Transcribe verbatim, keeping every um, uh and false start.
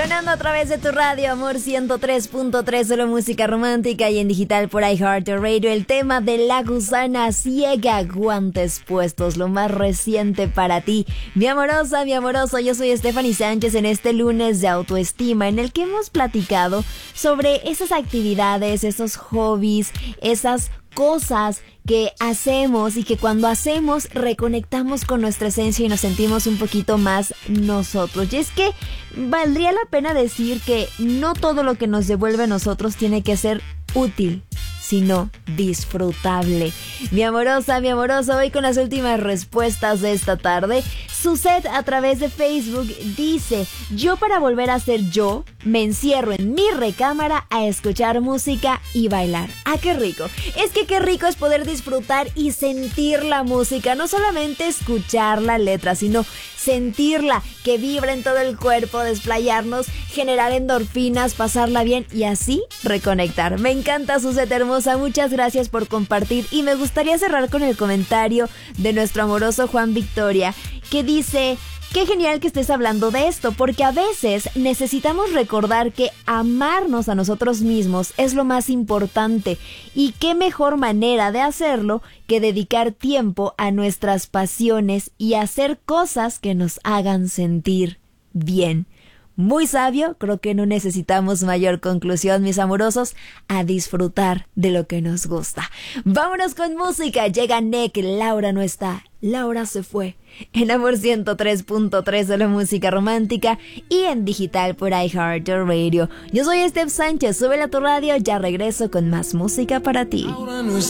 Sonando a través de tu radio, Amor ciento tres punto tres, solo música romántica, y en digital por iHeartRadio, el tema de La Gusana Ciega, guantes puestos, lo más reciente para ti. Mi amorosa, mi amoroso, yo soy Stephanie Sánchez en este lunes de autoestima, en el que hemos platicado sobre esas actividades, esos hobbies, esas cosas que hacemos y que cuando hacemos reconectamos con nuestra esencia y nos sentimos un poquito más nosotros. Y es que valdría la pena decir que no todo lo que nos devuelve a nosotros tiene que ser útil, sino disfrutable. Mi amorosa, mi amoroso, voy con las últimas respuestas de esta tarde. Suset a través de Facebook dice: yo para volver a ser yo, me encierro en mi recámara a escuchar música y bailar. ¡Ah, qué rico! Es que qué rico es poder disfrutar y sentir la música, no solamente escuchar la letra, sino sentirla, que vibra en todo el cuerpo, desplayarnos, generar endorfinas, pasarla bien y así reconectar. Me encanta, Suset hermosa, muchas gracias por compartir, y me gustaría cerrar con el comentario de nuestro amoroso Juan Victoria, que dice: qué genial que estés hablando de esto, porque a veces necesitamos recordar que amarnos a nosotros mismos es lo más importante, y qué mejor manera de hacerlo que dedicar tiempo a nuestras pasiones y hacer cosas que nos hagan sentir bien. Muy sabio, creo que no necesitamos mayor conclusión, mis amorosos, a disfrutar de lo que nos gusta. Vámonos con música, llega Nek, Laura no está, Laura se fue, en Amor ciento tres punto tres, solo música romántica, y en digital por iHeartRadio. Yo soy Steph Sánchez, súbela a tu radio, ya regreso con más música para ti.